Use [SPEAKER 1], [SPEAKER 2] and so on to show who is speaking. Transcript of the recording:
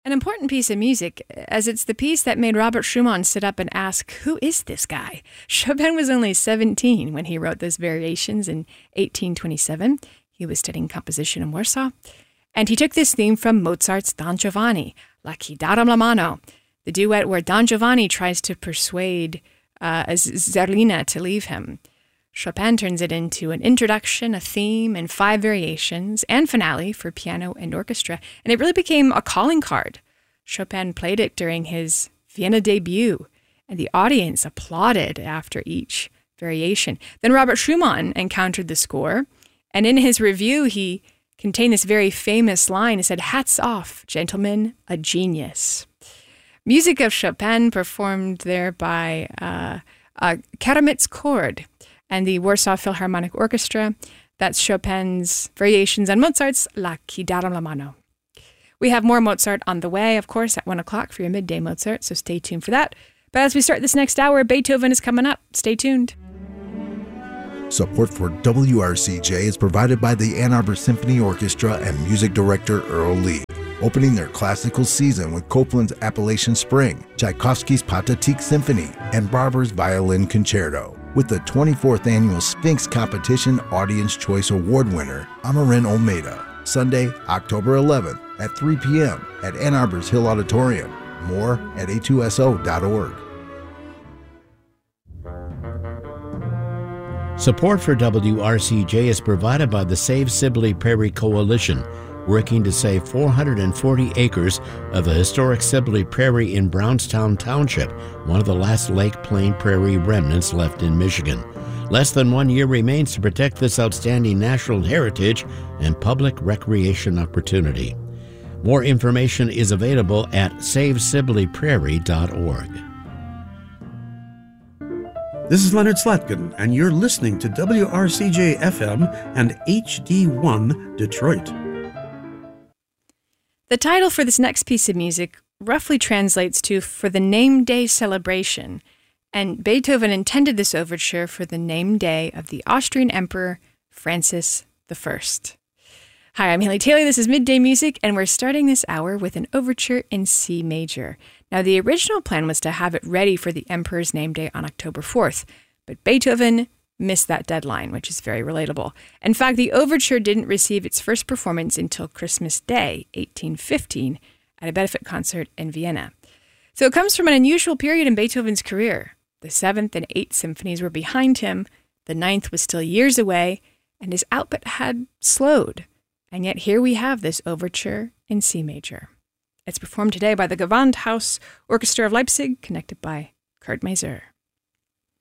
[SPEAKER 1] An important piece of music, as it's the piece that made Robert Schumann sit up and ask, who is this guy? Chopin was only 17 when he wrote those variations in 1827. He was studying composition in Warsaw. And he took this theme from Mozart's Don Giovanni, La chi daram la mano, the duet where Don Giovanni tries to persuade Zerlina to leave him. Chopin turns it into an introduction, a theme, and 5 variations, and finale for piano and orchestra, and it really became a calling card. Chopin played it during his Vienna debut, and the audience applauded after each variation. Then Robert Schumann encountered the score, and in his review, he contained this very famous line. He said, "Hats off, gentlemen, a genius." Music of Chopin performed there by Karamitz Chord and the Warsaw Philharmonic Orchestra. That's Chopin's variations on Mozart's La chi daram la mano. We have more Mozart on the way, of course, at 1 o'clock for your midday Mozart, so stay tuned for that. But as we start this next hour, Beethoven is coming up. Stay tuned.
[SPEAKER 2] Support for WRCJ is provided by the Ann Arbor Symphony Orchestra and music director Earl Lee, opening their classical season with Copland's Appalachian Spring, Tchaikovsky's Pathetique Symphony, and Barber's Violin Concerto. With the 24th Annual Sphinx Competition Audience Choice Award winner, Amarin Olmedo. Sunday, October 11th at 3 p.m. at Ann Arbor's Hill Auditorium. More at a2so.org.
[SPEAKER 3] Support for WRCJ is provided by the Save Sibley Prairie Coalition, working to save 440 acres of the historic Sibley Prairie in Brownstown Township, one of the last Lake Plain Prairie remnants left in Michigan. Less than 1 year remains to protect this outstanding natural heritage and public recreation opportunity. More information is available at savesibleyprairie.org.
[SPEAKER 4] This is Leonard Slatkin, and you're listening to WRCJ-FM and HD1 Detroit.
[SPEAKER 1] The title for this next piece of music roughly translates to "For the Name Day Celebration," and Beethoven intended this overture for the name day of the Austrian Emperor Francis I. Hi, I'm Haley Taylor. This is Midday Music, and we're starting this hour with an overture in C major. Now, the original plan was to have it ready for the Emperor's name day on October 4th, but Beethoven missed that deadline, which is very relatable. In fact, the overture didn't receive its first performance until Christmas Day, 1815, at a benefit concert in Vienna. So it comes from an unusual period in Beethoven's career. The 7th and 8th symphonies were behind him, the 9th was still years away, and his output had slowed. And yet here we have this overture in C major. It's performed today by the Gewandhaus Orchestra of Leipzig, conducted by Kurt Masur.